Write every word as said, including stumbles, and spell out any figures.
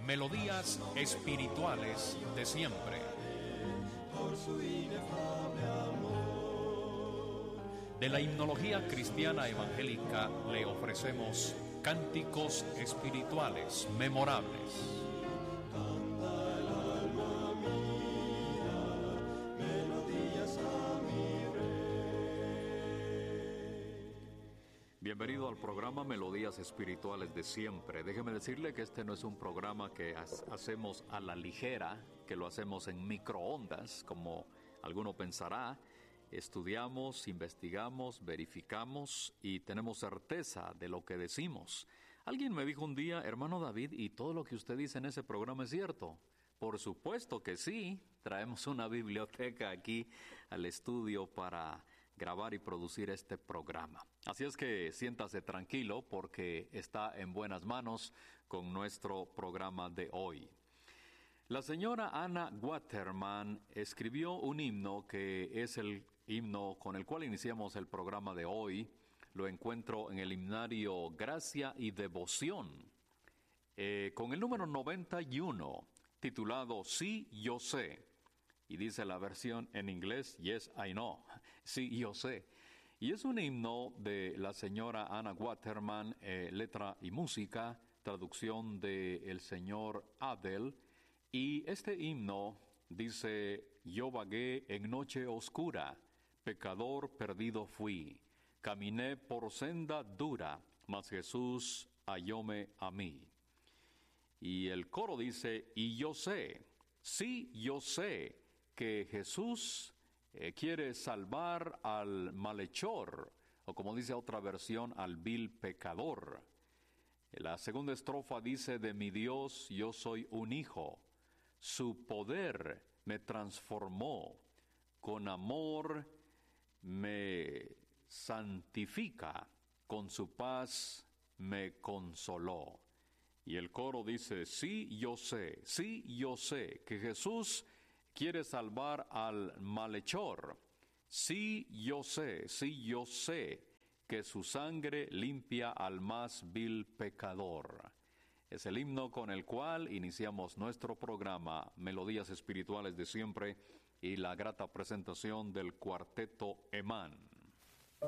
Melodías espirituales de siempre. Por su inefable amor. De la himnología cristiana evangélica le ofrecemos cánticos espirituales memorables. Canta el alma mía, melodías a mi Rey. Bienvenido al programa Melodías Espirituales de Siempre. Déjeme decirle que este no es un programa que ha- hacemos a la ligera, que lo hacemos en microondas, como alguno pensará. Estudiamos, investigamos, verificamos y tenemos certeza de lo que decimos. Alguien me dijo un día, hermano David, ¿y todo lo que usted dice en ese programa es cierto? Por supuesto que sí. Traemos una biblioteca aquí al estudio para grabar y producir este programa. Así es que siéntase tranquilo porque está en buenas manos con nuestro programa de hoy. La señora Anna Waterman escribió un himno que es el himno con el cual iniciamos el programa de hoy. Lo encuentro en el himnario Gracia y Devoción, eh, con el número noventa y uno, titulado Sí, yo sé. Y dice la versión en inglés, Yes, I know. Sí, yo sé. Y es un himno de la señora Anna Waterman, eh, letra y música, traducción de el señor Adel. Y este himno dice: yo vagué en noche oscura, pecador perdido fui. Caminé por senda dura, mas Jesús hallóme a mí. Y el coro dice: y yo sé, sí, yo sé, que Jesús eh, quiere salvar al malhechor, o como dice otra versión, al vil pecador. La segunda estrofa dice: de mi Dios yo soy un hijo, su poder me transformó, con amor me santifica, con su paz me consoló. Y el coro dice: sí, yo sé, sí, yo sé, que Jesús quiere salvar al malhechor. Sí, yo sé, sí, yo sé, que su sangre limpia al más vil pecador. Es el himno con el cual iniciamos nuestro programa Melodías Espirituales de Siempre y la grata presentación del cuarteto Emán.